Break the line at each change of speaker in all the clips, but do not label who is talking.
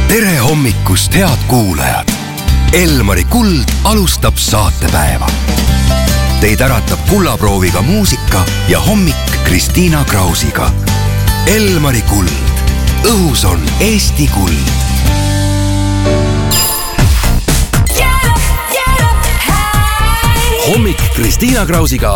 tere hommikust, head kuulajad! Elmari Kuld alustab saatepäeva. Teid äratab kullaprooviga muusika ja hommik Kristiina Krausiga. Elmari Kuld. Õhus on Eesti kuld. Hommik Kristiina Krausiga.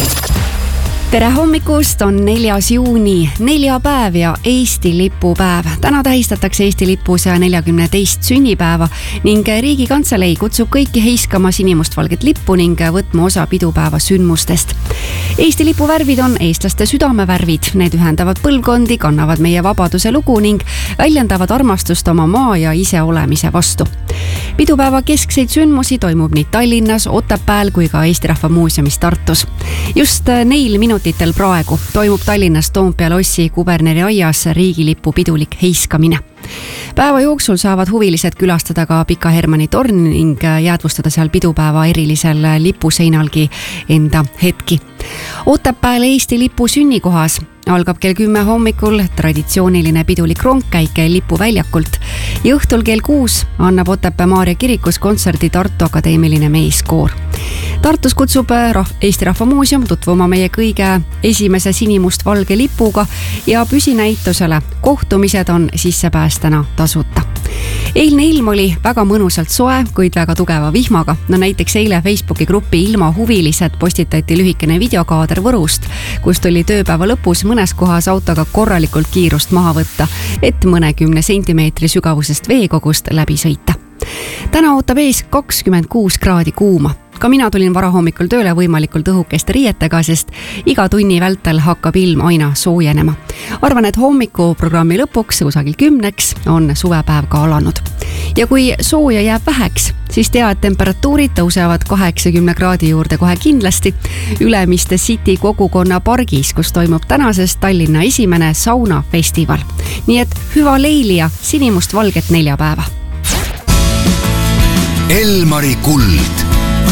Tere hommikust, on 4. juuni, neljapäev ja Eesti lipupäev. Täna tähistatakse Eesti lipu 142. sünnipäeva ning Riigikantselei kutsub kõiki heiskama sinimustvalget lippu ning võtma osa pidupäeva sündmustest. Eesti lipu värvid on eestlaste südamevärvid. Need ühendavad põlvkondi, kannavad meie vabaduse lugu ning väljendavad armastust oma maa ja iseolemise vastu. Pidupäeva keskseid sündmusi toimub nii Tallinnas, Otepääl kui ka Eesti Rahva Muuseumis Tartus. Just neil minutitel praegu toimub Tallinnas Toompea lossi Kuberneri aias riigilipu pidulik heiskamine. Päeva jooksul saavad huvilised külastada ka Pika Hermanni torni ning jäädvustada seal pidupäeva erilisel lipuseinalgi enda hetki. Otepääl Eesti lipu sünnikohas algab kell 10 hommikul traditsiooniline pidulik rongkäik lipuväljakult ja õhtul kell 6 annab Otepää Maarja kirikus kontserdi Tartu Akadeemiline Meeskoor. Tartus kutsub Eesti Rahva Muuseum tutvuma meie kõige esimese sinimustvalge lipuga ja püsinäitusele kohtumised on sissepääs täna tasuta. Eilne ilm oli väga mõnusalt soe, kuid väga tugeva vihmaga. Näiteks eile Facebooki gruppi Ilma huvilised postitati lühikene videokaader Võrust, kus tuli tööpäeva lõpus mõnes kohas autoga korralikult kiirust maha võtta, et mõnekümne sentimeetri sügavusest veekogust läbi sõita. Täna ootab ees 26 kraadi kuuma. Ka mina tulin varahommikul tööle võimalikult õhukeste riietega, sest iga tunni vältel hakkab ilm aina soojenema. Arvan, et hommikuprogrammi lõpuks kusagil 10 on suvepäev ka alanud. Ja kui sooja jääb väheks, siis tea, et temperatuurid tõusevad 80 kraadi juurde kohe kindlasti Ülemiste City kogukonna pargis, kus toimub tänasest Tallinna esimene saunafestival. Nii et hüva leili ja sinimustvalget neljapäeva.
Elmari Kuld.